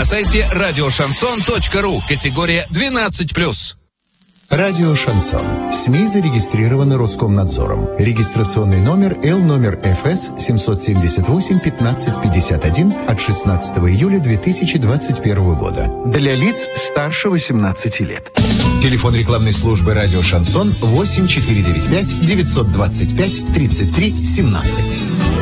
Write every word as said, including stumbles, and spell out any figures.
на сайте радиошансон точка ру. Категория двенадцать плюс. Радио «Шансон». СМИ зарегистрированы Роскомнадзором. Регистрационный номер Л номер Ф С семь семь восемь пятнадцать пятьдесят один от шестнадцатого июля две тысячи двадцать первого года. Для лиц старше восемнадцати лет. Телефон рекламной службы «Радио Шансон» восемь четыре девять пять девятьсот двадцать пять тридцать три семнадцать.